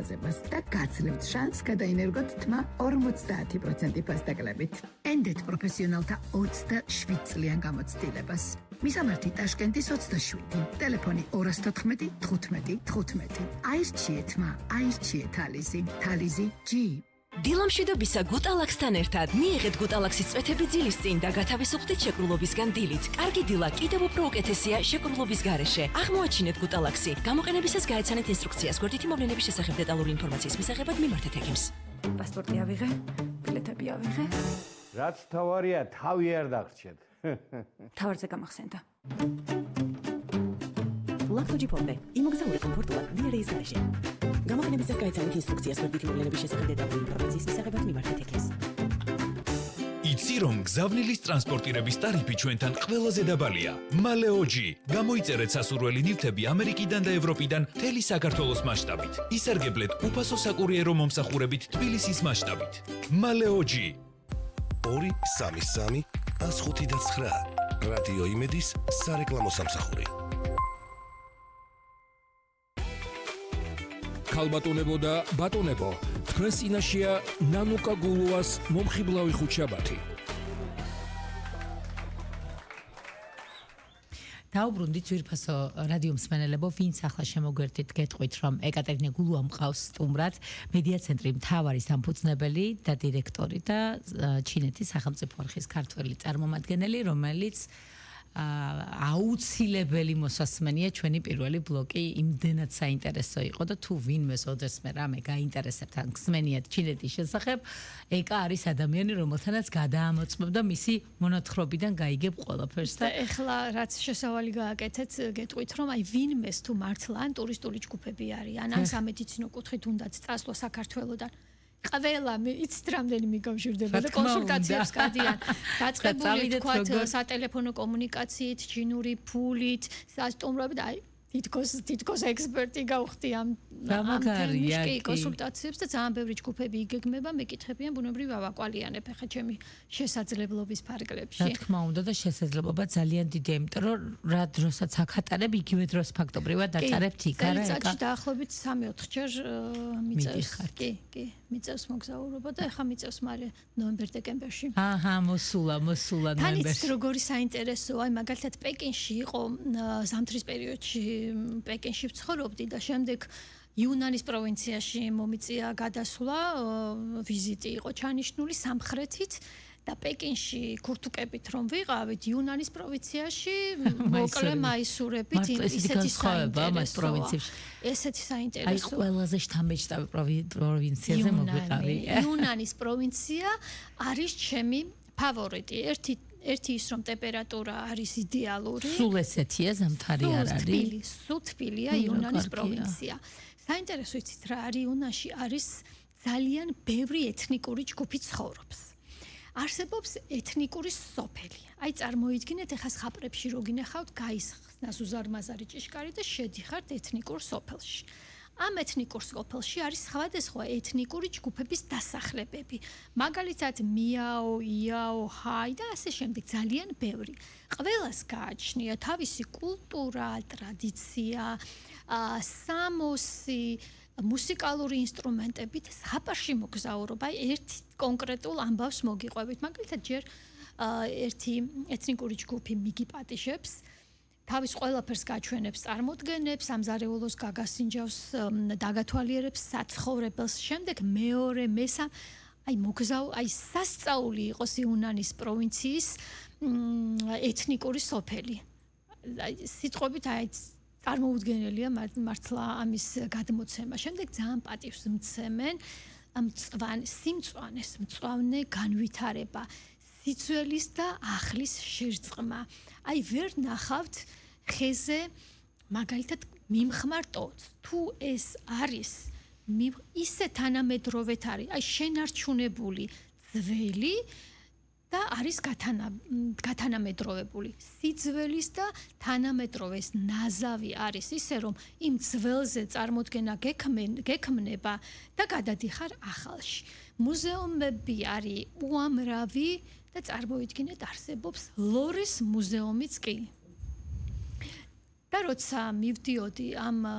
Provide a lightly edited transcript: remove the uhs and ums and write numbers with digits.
გაგრძელებას და გაცლებთ შანსს გადაინერგოთ თმა 50% ფასდაკლებით. ენდეთ პროფესიონალთა 27 წლიან გამოცდილებას. მისამართი ტაშკენტის 27, ტელეფონი 214 15 15. აირჩიეთ თმა, აირჩიეთ თალიზი G. დილამშვიდობისა გუტალაქსთან ერთად მიიღეთ გუტალაქსის წვეთები ძილის წინ და გათავისუფლდით შეკრულობისგან დილით. კარგი დილა კიდევ უფრო უკეთესია შეკრულობის გარეშე. აღმოაჩინეთ გუტალაქსი. გამოყენებისას გაეცანეთ ინსტრუქციას. გვერდითი მოვლენების შესახებ დეტალური ინფორმაციის მისაღებად მიმართეთ ექიმს. პასპორტი ავიღე, ბილეთები ავიღე. რაც თავარია, თავი არ დაგრჩეთ. თავარზე გამახსენდა. ლაქთოჯი პომპე, იმოგზაურე კომფორტულად ვიარეის გარეშე. გამოყენებისას გაეცანით ინსტრუქციას გვერდითი მოვლენების შესახებ დეტალური ინფორმაციის მისაღებად მიმართეთ ექიმს. იცი რომ გზავნილის ტრანსპორტირების ტარიფი ჩვენთან ყველაზე დაბალია. მალეოჯი. გამოიწერეთ სასურველი ნივთები ამერიკიდან და ევროპიდან მთელი საქართველოს მასშტაბით. ისარგებლეთ უფასო საკურიერო მომსახურებით თბილისის მასშტაბით. მალეოჯი. 233 105 რადიო იმედის სარეკლამო სამსახური. ქალბატონებო და ბატონებო, თქვენს წინაშეა ნანუკა გულუას მომხიბლავი ხუთშაბათი. დაუბრუნდით ძვირფასო რადიო მსმენელებო, ვინც ახლა შემოგვერთით გეტყვით, რომ ეკატერინე გულუა მყავს სტუმრად, მედია ცენტრი მთავარი დამფუძნებელი და დირექტორი და ჩინეთის სახელმწიფო არხის ქართველი წარმომადგენელი, რომელიც აუცილებელი მოსასმენია ჩვენი პირველი ბლოკი იმდენად საინტერესო იყო და თუ ვინმეს ოდესმე რამე გაინტერესებთ ან გსმენიათ ჩინეთის შესახებ, ეკა არის ადამიანი, რომელთანაც გადაამოწმებ და მისი მონათხრობიდან გაიგებ ყველაფერს და ეხლა რაც შესავალი გააკეთეთ, გეტყვით რომ აი ვინმეს თუ მართლა ან ტურისტული ჯგუფები არიან, ან სამედიცინო კუთხით უნდათ წასვლა საქართველოდან ყველა იცით რამდენი მიკავშირდება და კონსულტაციებს გადიან. დაწყებული თქვათ სატელეფონო კომუნიკაციით, ჩინური ფულით, სასტუმროებით, აი თითქოს ექსპერტი გავხდი ამ თემში კონსულტაციებს და ძალიან ბევრი ჯგუფები იგეგმება, მეკითხებიან ბუნებრივ ავაკვალიანებ ახლა ჩემი შესაძლებლობის ფარგლებში. რა თქმა უნდა და შესაძლებლობა ძალიან დიდია, იმიტომ რომ რა დროსაც აკატარებ, იგივე დროს ფაქტობრივად დაწარებთ იქ არა ეკა. წელიწადში დაახლოებით 3-4 ჯერ მიწევს. კი, მიწევს მოგზაურობა და ახლა მიწევს მალე ნოემბერ-დეკემბერში. აჰა, მოსულა ნოემბერში. თანიც როგორი საინტერესოა, აი მაგალითად პეკინში იყო ზამთრის პერიოდში პეკინში ვცხოვრობდი და შემდეგ იუნანის პროვინციაში მომიწია გადასვლა, ვიზიტი იყო ჩანიშნული სამხრეთით და პეკინში ქურთუკებით რომ ვიყავით იუნანის პროვინციაში მოკლე მაისურებით ისეთი საინტერესოა. ესეთი საინტერესოა. აი ყველაზე შთამბეჭდავი პროვინციაზე მოგვიყავი. იუნანის პროვინცია არის ჩემი ფავორიტი. ერთი ის რომ ტემპერატურა არის იდეალური. სულ ესეთია ზამთარი არ არის. სულ თბილია იუნანის პროვინცია. საინტერესო იცით რა არის იუნანში არის ძალიან ბევრი ეთნიკური ჯგუფი ცხოვრობს. არსებობს ეთნიკური სოფელი. აი წარმოიდგინეთ ახლა ხაპრებში რო გინახავთ გაისხსნას უზარმაზარი ჭიშკარი და შედიხართ ეთნიკურ სოფელში. ამ ეთნიკურ სოფელში არის სხვადასხვა ეთნიკური ჯგუფების დასახლებები. მაგალითად მიაო, იაო, ჰაი და ასე შემდეგ ძალიან ბევრი. ყველას გააჩნია თავისი კულტურა, ტრადიცია, სამოსი, მუსიკალური ინსტრუმენტებით ზაფხულში მოგზაურობა ერთ კონკრეტულ ამბავს მოგიყვებით. მაგალითად ჯერ ერთი ეთნიკური ჯგუფი მიგიპატიშებს თავის ყველაფერს გაჩვენებს, წარმოდგენებს, სამზარეულოს გაგასინჯავს, დაგათვალიერებს საცხოვრებელს. შემდეგ მეორე, მესამე, აი სასწაული იყოს იუნანის პროვინციის ეთნიკური სოფელი. აი სიტყვებით აი წარმოუდგენელია მართლა ამის გადმოცემა. შემდეგ ძალიან პატივს მცემენ სიმწვანე განვითარება, სიძველის და ახლის შერწყმა. აი ვერ ნახავთ ხეზე მაგალითად მიმხმარ ტოტს. თუ ეს არის ისე თანამედროვეთ არის, აი შენარჩუნებული ძველი და არის გათანამედროვებული. სიძველის და თანამედროვეს ნაზავი არის ისე რომ იმ ძველზე წარმოდგენა გექმნება და გადადიხარ ახალში. მუზეუმები არის უამრავი და წარმოიდგინეთ არსებობს ლორის მუზეუმიც კი. და როცა მივდიოდი ამ